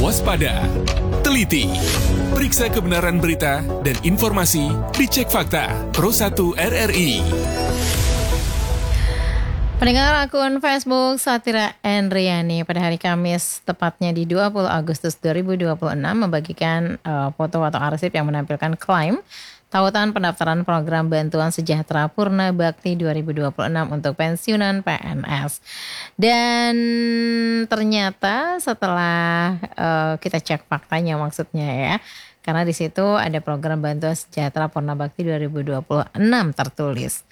Waspada, teliti, periksa kebenaran berita dan informasi, dicek fakta. Pro 1 RRI. Pendengar akun Facebook Satira Endriani pada hari Kamis, tepatnya di 20 Agustus 2026, membagikan foto atau arsip yang menampilkan klaim tautan pendaftaran program Bantuan Sejahtera Purna Bakti 2026 untuk pensiunan PNS. Dan ternyata setelah kita cek faktanya, maksudnya ya, karena di situ ada program Bantuan Sejahtera Purna Bakti 2026 tertulis.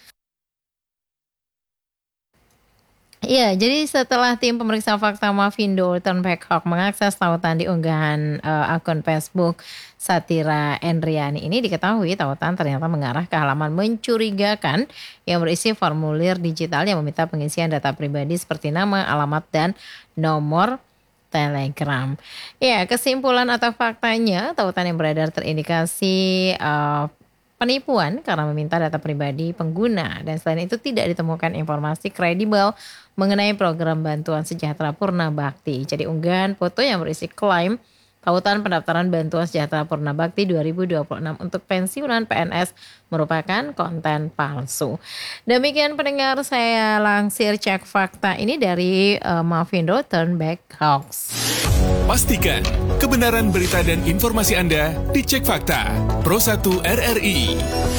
Iya, jadi setelah tim pemeriksa fakta Mavindo Turnback Hawk mengakses tautan di unggahan akun Facebook Satira Endriani ini, diketahui tautan ternyata mengarah ke halaman mencurigakan yang berisi formulir digital yang meminta pengisian data pribadi seperti nama, alamat, dan nomor Telegram. Ya, kesimpulan atau faktanya, tautan yang beredar terindikasi penipuan karena meminta data pribadi pengguna, dan selain itu tidak ditemukan informasi kredibel mengenai program Bantuan Sejahtera Purna Bakti. Jadi unggahan foto yang berisi klaim tautan pendaftaran Bantuan Sejahtera Purna Bakti 2026 untuk pensiunan PNS merupakan konten palsu. Demikian pendengar, saya langsir cek fakta ini dari Mavindo Turnback Hawks. Pastikan kebenaran berita dan informasi Anda dicek fakta. Pro 1 RRI.